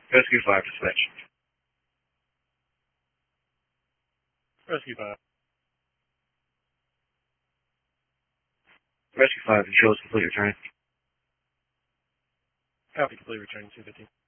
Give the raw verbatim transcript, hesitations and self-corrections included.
Rescue five, dispatch. Rescue five. Rescue five, the show is complete return. Copy, complete return two fifty.